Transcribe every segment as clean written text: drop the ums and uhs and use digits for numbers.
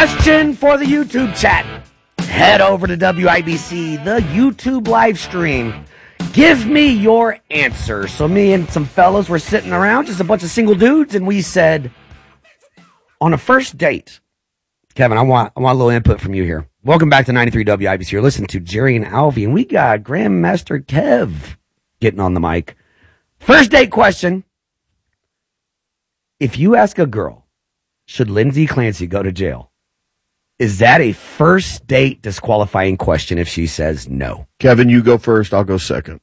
Question for the YouTube chat. Head over to WIBC, the YouTube live stream. Give me your answer. So me and some fellas were sitting around, just a bunch of single dudes, and we said, on a first date, Kevin, I want a little input from you here. Welcome back to 93 WIBC. You're listening to Jerry and Alvy, and we got Grandmaster Kev getting on the mic. First date question. If you ask a girl, should Lindsay Clancy go to jail? Is that a first date disqualifying question if she says no? Kevin, you go first. I'll go second.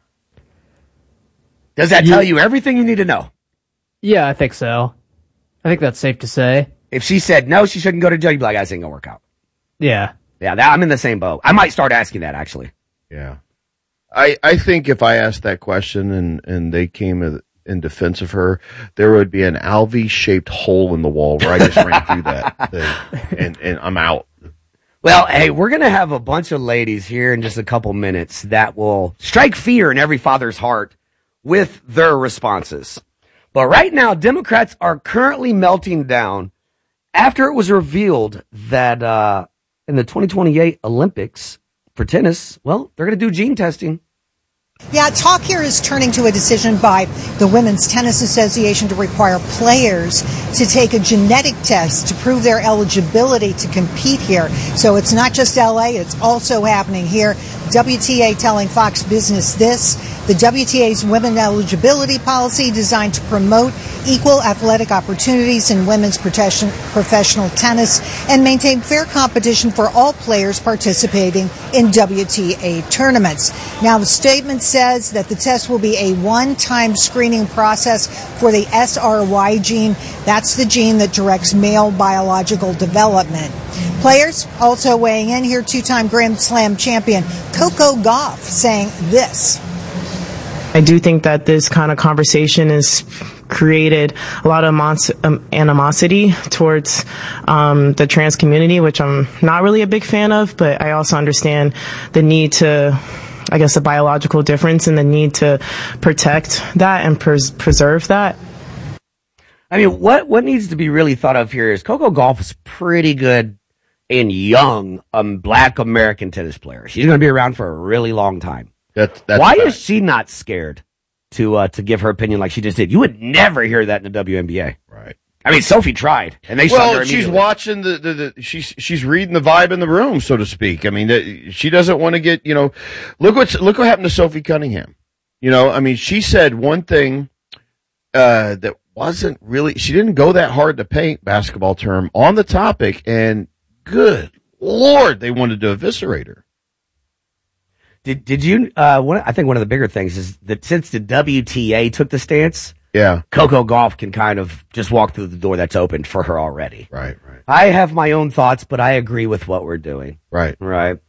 Does that tell you everything you need to know? Yeah, I think so. I think that's safe to say. If she said no, she shouldn't go to jail, you'd be like, "This ain't gonna work out." Yeah. Yeah, I'm in the same boat. I might start asking that, actually. Yeah. I think if I asked that question and they came in defense of her, there would be an Alvy-shaped hole in the wall where I just ran through that thing, and I'm out. Well, hey, we're going to have a bunch of ladies here in just a couple minutes that will strike fear in every father's heart with their responses. But right now, Democrats are currently melting down after it was revealed that in the 2028 Olympics for tennis, well, they're going to do gene testing. Yeah, talk here is turning to a decision by the Women's Tennis Association to require players to take a genetic test to prove their eligibility to compete here. So it's not just LA, it's also happening here. WTA telling Fox Business this: the WTA's women eligibility policy designed to promote equal athletic opportunities in women's professional tennis and maintain fair competition for all players participating in WTA tournaments. Now, the statement says that the test will be a one-time screening process for the SRY gene. That's the gene that directs male biological development. Players also weighing in here, two-time Grand Slam champion Coco Gauff saying this: I do think that this kind of conversation has created a lot of animosity towards the trans community, which I'm not really a big fan of, but I also understand the need to, I guess, the biological difference and the need to protect that and preserve that. I mean, what needs to be really thought of here is Coco Gauff is pretty good and young black American tennis player. She's going to be around for a really long time. That's Why is she not scared to give her opinion like she just did? You would never hear that in the WNBA. Right. I mean, Sophie tried, and they shot her immediately. She's watching she's reading the vibe in the room, so to speak. I mean, she doesn't want to get, look what happened to Sophie Cunningham. I mean, she said one thing that wasn't really, she didn't go that hard to paint, basketball term, on the topic, and good Lord, they wanted to eviscerate her. Did you? I think one of the bigger things is that since the WTA took the stance, yeah, Coco Gauff can kind of just walk through the door that's opened for her already. Right. I have my own thoughts, but I agree with what we're doing. Right.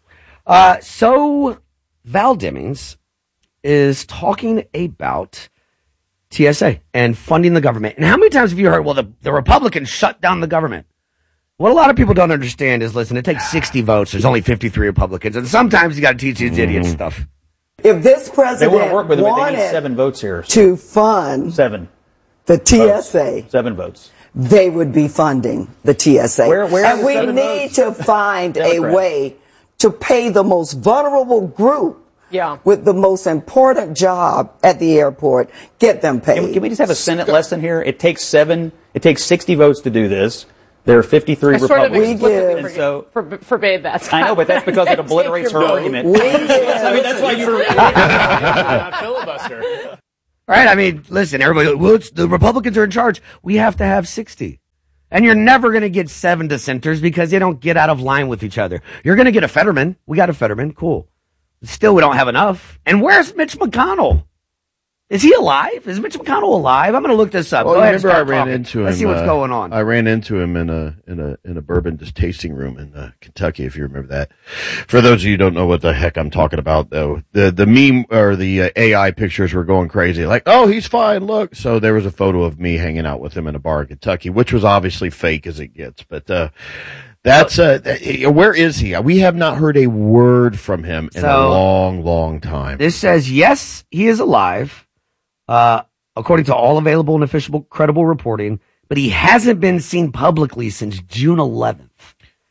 So Val Demings is talking about TSA and funding the government. And how many times have you heard, well, the Republicans shut down the government? What a lot of people don't understand is, listen, it takes 60 votes. There's only 53 Republicans. And sometimes you got to teach these idiots stuff. If this president they work with wanted they need 7 votes here. To fund 7 the TSA, 7 votes, they would be funding the TSA. Where and we need to find a way to pay the most vulnerable group with the most important job at the airport, get them paid. Can we just have a Senate lesson here? It takes 60 votes to do this. There are 53 Republicans. Forbade that. I know, but that's because it obliterates her argument. That's why you're filibuster. All right, I mean, listen, everybody, the Republicans are in charge. We have to have 60. And you're never going to get 7 dissenters because they don't get out of line with each other. You're going to get a Fetterman. We got a Fetterman. Cool. Still, we don't have enough. And where's Mitch McConnell? Is he alive? Is Mitch McConnell alive? I'm going to look this up. Well, Go ahead remember I ran into him. Let's see what's going on. I ran into him in a bourbon tasting room in Kentucky, if you remember that. For those of you who don't know what the heck I'm talking about, though, the meme or the AI pictures were going crazy. Like, oh, he's fine. Look. So there was a photo of me hanging out with him in a bar in Kentucky, which was obviously fake as it gets. But that's where is he? We have not heard a word from him in a long, long time. This says yes, he is alive. According to all available and official credible reporting, but he hasn't been seen publicly since June 11th.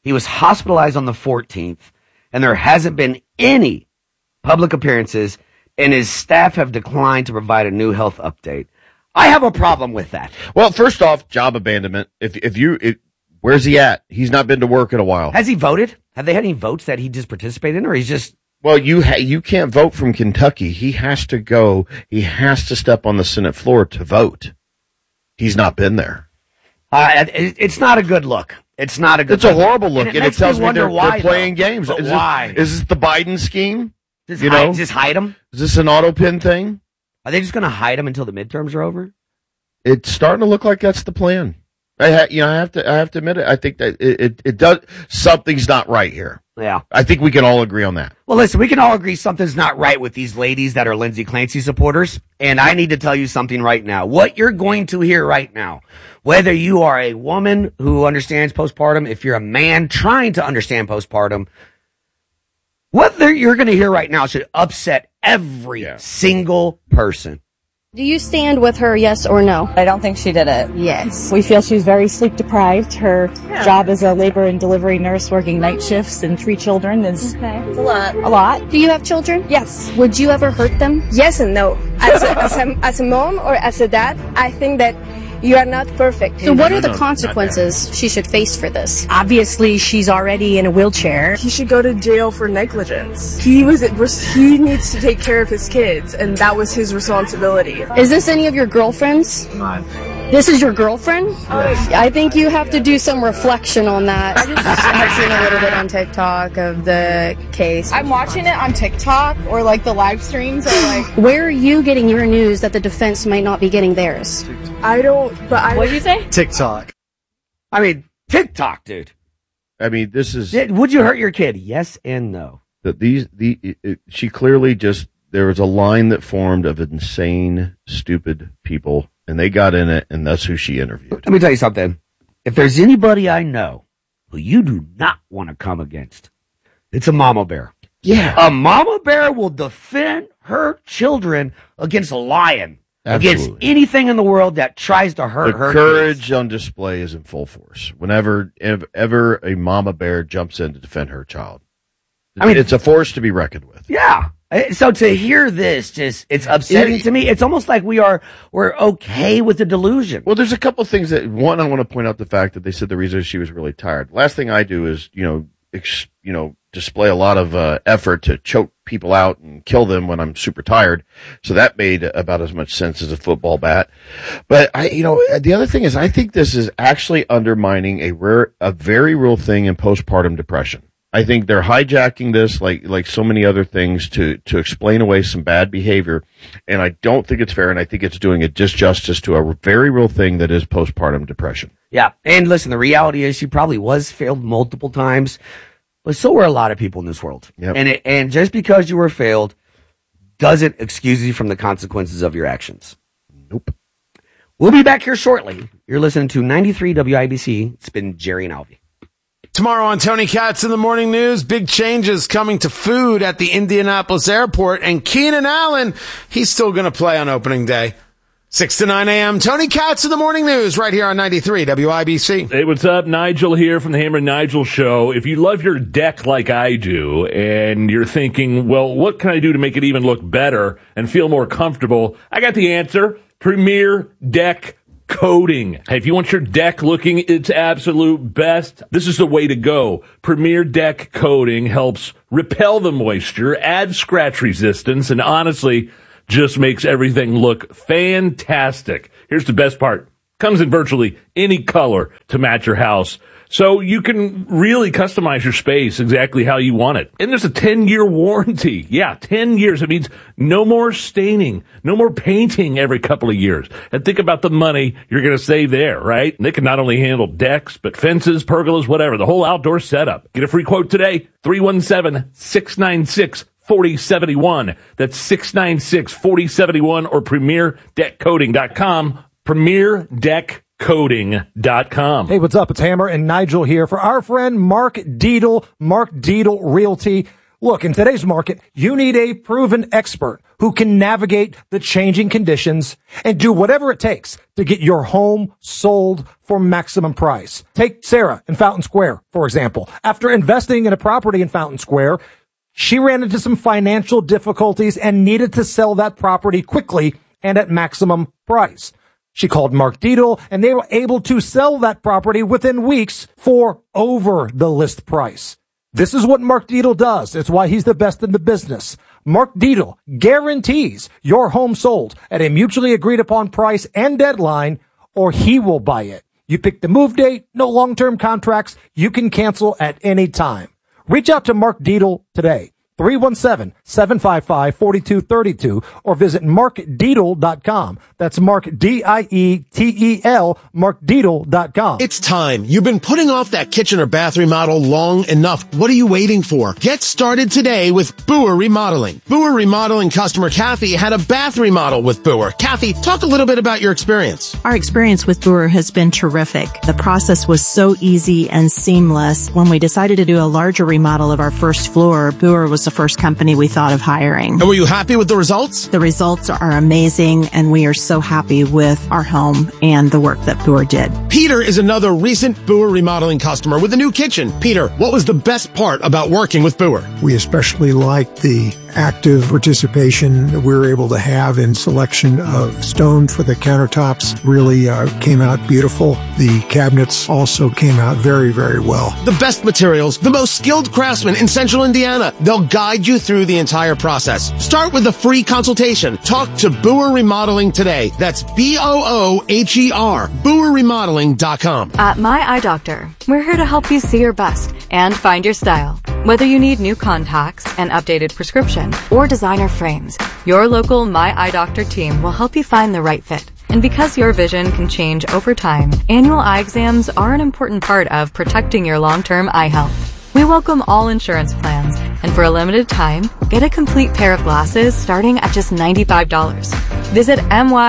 He was hospitalized on the 14th, and there hasn't been any public appearances, and his staff have declined to provide a new health update. I have a problem with that. Well, first off, job abandonment. Where's he at? He's not been to work in a while. Has he voted? Have they had any votes that he just participated in, or he's just... Well, you can't vote from Kentucky. He has to go. He has to step on the Senate floor to vote. He's not been there. It's not a good look. It's not a good. It's a horrible look, and it tells me they're playing games. But why? Is this the Biden scheme? Just hide him? Is this an auto pin thing? Are they just going to hide him until the midterms are over? It's starting to look like that's the plan. I have to admit it. I think that it does. Something's not right here. Yeah. I think we can all agree on that. Well, listen, we can all agree something's not right with these ladies that are Lindsey Clancy supporters. And I need to tell you something right now. What you're going to hear right now, whether you are a woman who understands postpartum, if you're a man trying to understand postpartum, what you're going to hear right now should upset every single person. Do you stand with her, yes or no? I don't think she did it. Yes. We feel she's very sleep deprived. Her job as a labor and delivery nurse working night shifts and 3 children is It's a lot. A lot. Do you have children? Yes. Would you ever hurt them? Yes and no. As a mom or as a dad, I think that you are not perfect. So what are the consequences she should face for this? Obviously, she's already in a wheelchair. He should go to jail for negligence. He needs to take care of his kids, and that was his responsibility. Is this any of your girlfriends? Not. This is your girlfriend? Yes. I think you have to do some reflection on that. I've seen a little bit on TikTok of the case. I'm watching it on TikTok or like the live streams. Where are you getting your news that the defense might not be getting theirs? What did you say? TikTok. I mean, TikTok, dude. I mean, this is... Would you hurt your kid? Yes and no. She clearly just... There was a line that formed of insane, stupid people, and they got in it, and that's who she interviewed. Let me tell you something. If there's anybody I know who you do not want to come against, it's a mama bear. Yeah. A mama bear will defend her children against a lion. Absolutely. Against anything in the world that tries to hurt her. The courage on display is in full force. Whenever ever a mama bear jumps in to defend her child. I mean, it's a force to be reckoned with. Yeah. So to hear this, it's upsetting to me. It's almost like we're okay with the delusion. Well, there's a couple of things that, one, I want to point out the fact that they said the reason she was really tired. Last thing I do is, display a lot of effort to choke people out and kill them when I'm super tired. So that made about as much sense as a football bat. But the other thing is, I think this is actually undermining a very real thing in postpartum depression. I think they're hijacking this like so many other things to explain away some bad behavior. And I don't think it's fair. And I think it's doing a disjustice to a very real thing that is postpartum depression. Yeah. And listen, the reality is she probably was failed multiple times. But so were a lot of people in this world. Yep. And just because you were failed doesn't excuse you from the consequences of your actions. Nope. We'll be back here shortly. You're listening to 93 WIBC. It's been Jerry and Alvy. Tomorrow on Tony Katz in the Morning News, big changes coming to food at the Indianapolis airport. And Keenan Allen, he's still going to play on opening day. 6 to 9 a.m. Tony Katz in the Morning News right here on 93 WIBC. Hey, what's up? Nigel here from the Hammer and Nigel Show. If you love your deck like I do and you're thinking, well, what can I do to make it even look better and feel more comfortable? I got the answer. Premier Deck Coating. Hey, if you want your deck looking its absolute best, this is the way to go. Premier Deck Coating helps repel the moisture, add scratch resistance, and honestly, just makes everything look fantastic. Here's the best part. Comes in virtually any color to match your house. So you can really customize your space exactly how you want it. And there's a 10-year warranty. Yeah, 10 years. It means no more staining, no more painting every couple of years. And think about the money you're going to save there, right? And they can not only handle decks, but fences, pergolas, whatever, the whole outdoor setup. Get a free quote today, 317-696-4071. That's 696-4071 or PremierDeckCoating.com. PremierDeckCoating.com. Hey, what's up? It's Hammer and Nigel here for our friend Mark Deedle, Mark Deedle Realty. Look, in today's market, you need a proven expert who can navigate the changing conditions and do whatever it takes to get your home sold for maximum price. Take Sarah in Fountain Square, for example. After investing in a property in Fountain Square, she ran into some financial difficulties and needed to sell that property quickly and at maximum price. She called Mark Dietel, and they were able to sell that property within weeks for over the list price. This is what Mark Dietel does. It's why he's the best in the business. Mark Dietel guarantees your home sold at a mutually agreed upon price and deadline, or he will buy it. You pick the move date, no long-term contracts. You can cancel at any time. Reach out to Mark Dietel today. 317-755-4232 or visit markdietel.com. That's Mark, D-I-E-T-E-L, markdietel.com. It's time. You've been putting off that kitchen or bath remodel long enough. What are you waiting for? Get started today with Boer Remodeling. Boer Remodeling customer Kathy had a bath remodel with Boer. Kathy, talk a little bit about your experience. Our experience with Boer has been terrific. The process was so easy and seamless. When we decided to do a larger remodel of our first floor, Boer was the first company we thought of hiring. And were you happy with the results? The results are amazing, and we are so happy with our home and the work that Boer did. Peter is another recent Boer Remodeling customer with a new kitchen. Peter, what was the best part about working with Boer? We especially liked the active participation that we were able to have in selection of stone for the countertops. Really came out beautiful. The cabinets also came out very, very well. The best materials, the most skilled craftsmen in Central Indiana. They'll guide you through the entire process. Start with a free consultation. Talk to Boer Remodeling today. That's B-O-O-H-E-R, BoerRemodeling.com. At My Eye Doctor, we're here to help you see your best and find your style. Whether you need new contacts, an updated prescription, or designer frames, your local My Eye Doctor team will help you find the right fit. And because your vision can change over time, annual eye exams are an important part of protecting your long-term eye health. We welcome all insurance plans, and for a limited time, get a complete pair of glasses starting at just $95. Visit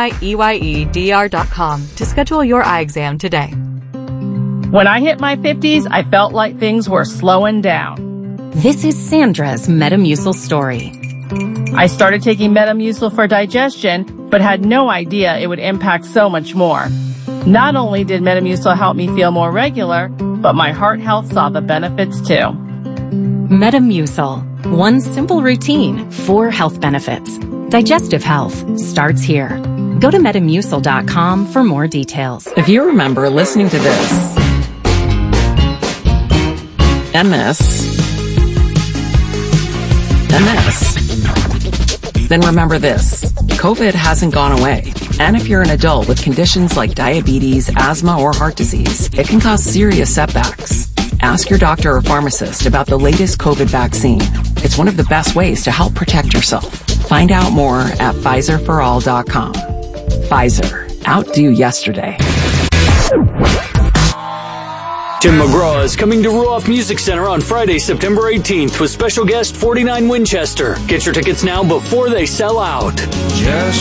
MYEYEDR.com to schedule your eye exam today. When I hit my 50s, I felt like things were slowing down. This is Sandra's Metamucil story. I started taking Metamucil for digestion, but had no idea it would impact so much more. Not only did Metamucil help me feel more regular, but my heart health saw the benefits too. Metamucil. One simple routine, 4 health benefits. Digestive health starts here. Go to Metamucil.com for more details. If you remember listening to this, MS, then remember this. COVID hasn't gone away. And if you're an adult with conditions like diabetes, asthma, or heart disease, it can cause serious setbacks. Ask your doctor or pharmacist about the latest COVID vaccine. It's one of the best ways to help protect yourself. Find out more at PfizerForAll.com. Pfizer. Outdo yesterday. Tim McGraw is coming to Ruoff Music Center on Friday, September 18th with special guest 49 Winchester. Get your tickets now before they sell out. Just